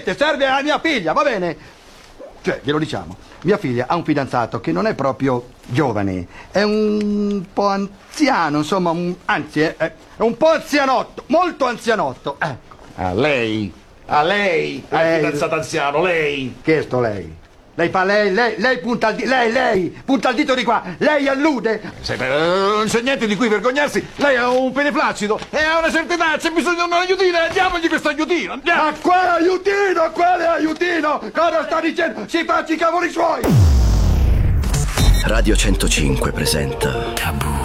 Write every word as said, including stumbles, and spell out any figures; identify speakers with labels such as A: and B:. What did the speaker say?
A: niente, serve a mia figlia, va bene? Cioè, glielo diciamo, mia figlia ha un fidanzato che non è proprio giovane, è un po' anziano, insomma, un, anzi, è, è un po' anzianotto, molto anzianotto, ecco.
B: A lei? A lei? Al
A: Lei-
B: fidanzato anziano, lei?
A: Che è sto lei? Lei fa lei, lei, lei punta il dito, lei, lei, punta il dito di qua, lei allude.
B: Se, eh, non c'è niente di cui vergognarsi, lei ha un pene flaccido e ha una certa età, c'è bisogno di un aiutino, diamogli questo aiutino, andiamo!
A: Ma quale aiutino, quale aiutino? Cosa sta dicendo? Si faccia i cavoli suoi!
C: Radio centocinque presenta Tabù.